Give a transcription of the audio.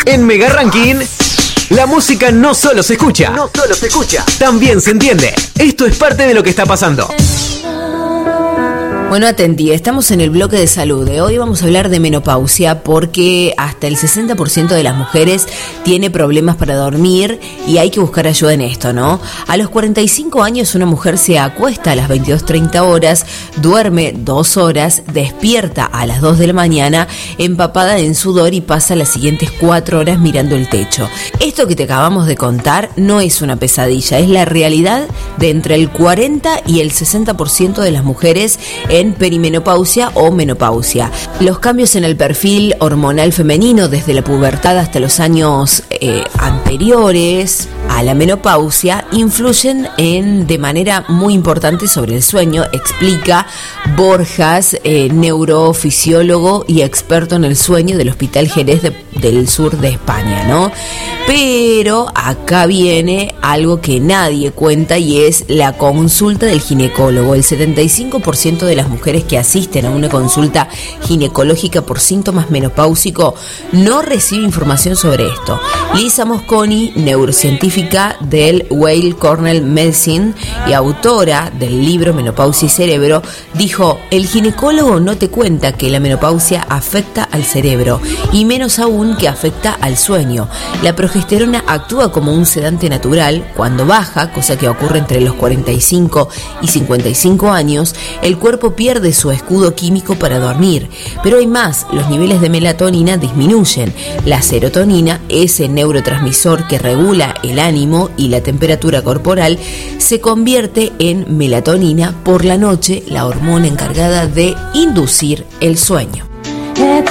En Mega Ranking, la música no solo se escucha, también se entiende. Esto es parte de lo que está pasando. Bueno, atendí, estamos en el bloque de salud. Hoy vamos a hablar de menopausia porque hasta el 60% de las mujeres tiene problemas para dormir y hay que buscar ayuda en esto, ¿no? A los 45 años una mujer se acuesta a las 22:30 horas, duerme 2 horas, despierta a las 2 de la mañana, empapada en sudor y pasa las siguientes 4 horas mirando el techo. Esto que te acabamos de contar no es una pesadilla, es la realidad de entre el 40 y el 60% de las mujeres en perimenopausia o menopausia. Los cambios en el perfil hormonal femenino desde la pubertad hasta los años anteriores a la menopausia influyen de manera muy importante sobre el sueño, explica Borjas, neurofisiólogo y experto en el sueño del Hospital Jerez del sur de España, ¿no? Pero acá viene algo que nadie cuenta y es la consulta del ginecólogo. El 75% de las mujeres que asisten a una consulta ginecológica por síntomas menopáusicos no recibe información sobre esto. Lisa Mosconi, neurocientífica del Weill Cornell Medicine y autora del libro Menopausia y Cerebro, dijo: el ginecólogo no te cuenta que la menopausia afecta al cerebro y menos aún que afecta al sueño. La progesterona actúa como un sedante natural. Cuando baja, cosa que ocurre entre los 45 y 55 años, el cuerpo pierde su escudo químico para dormir. Pero hay más, los niveles de melatonina disminuyen. La serotonina, ese neurotransmisor que regula el ánimo y la temperatura corporal, se convierte en melatonina por la noche, la hormona encargada de inducir el sueño.